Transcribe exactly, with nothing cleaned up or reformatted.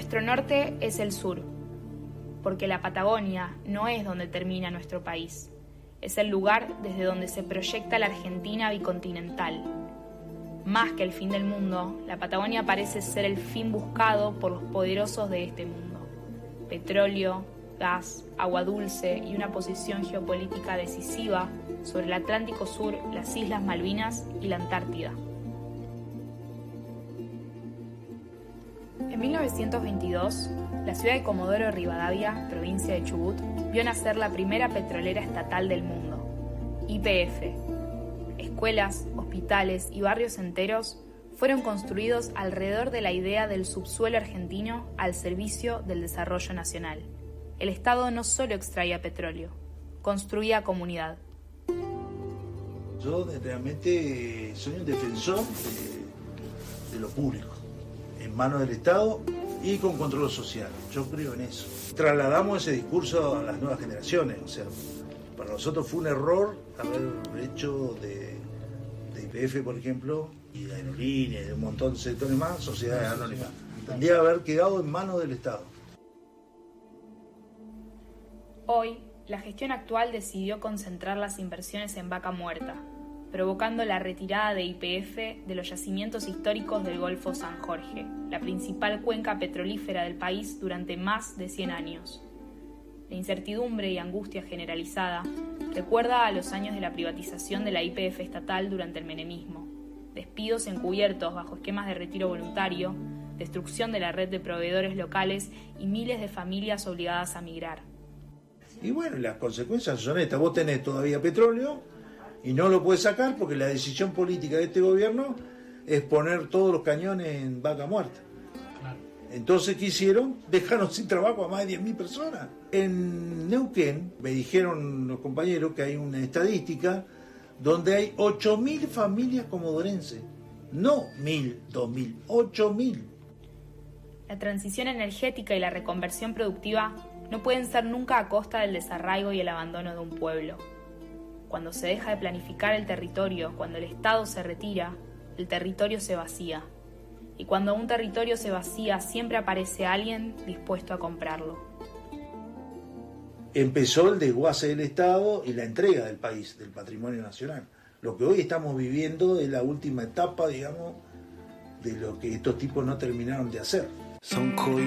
Nuestro norte es el sur, porque la Patagonia no es donde termina nuestro país, es el lugar desde donde se proyecta la Argentina bicontinental. Más que el fin del mundo, la Patagonia parece ser el fin buscado por los poderosos de este mundo. Petróleo, gas, agua dulce y una posición geopolítica decisiva sobre el Atlántico Sur, las Islas Malvinas y la Antártida. En mil novecientos veintidós, la ciudad de Comodoro Rivadavia, provincia de Chubut, vio nacer la primera petrolera estatal del mundo, Y P F. Escuelas, hospitales y barrios enteros fueron construidos alrededor de la idea del subsuelo argentino al servicio del desarrollo nacional. El Estado no solo extraía petróleo, construía comunidad. Yo realmente soy un defensor de, de lo público, en manos del Estado y con control social. Yo creo en eso. Trasladamos ese discurso a las nuevas generaciones. O sea, para nosotros fue un error haber hecho de, de Y P F, por ejemplo, y de aerolíneas y de un montón de sectores más, sociedades anónimas. Tendría que haber quedado en manos del Estado. Hoy, la gestión actual decidió concentrar las inversiones en Vaca Muerta, provocando la retirada de Y P F de los yacimientos históricos del Golfo San Jorge, la principal cuenca petrolífera del país durante más de cien años. La incertidumbre y angustia generalizada recuerda a los años de la privatización de la Y P F estatal durante el menemismo, despidos encubiertos bajo esquemas de retiro voluntario, destrucción de la red de proveedores locales y miles de familias obligadas a migrar. Y bueno, las consecuencias son estas. Vos tenés todavía petróleo y no lo puedes sacar porque la decisión política de este gobierno es poner todos los cañones en Vaca Muerta. Claro. Entonces, ¿qué hicieron? Dejaron sin trabajo a más de diez mil personas. En Neuquén, me dijeron los compañeros que hay una estadística donde hay ocho mil familias comodorenses. No mil, dos mil, ocho mil. La transición energética y la reconversión productiva no pueden ser nunca a costa del desarraigo y el abandono de un pueblo. Cuando se deja de planificar el territorio, cuando el Estado se retira, el territorio se vacía. Y cuando un territorio se vacía, siempre aparece alguien dispuesto a comprarlo. Empezó el desguace del Estado y la entrega del país, del patrimonio nacional. Lo que hoy estamos viviendo es la última etapa, digamos, de lo que estos tipos no terminaron de hacer. Son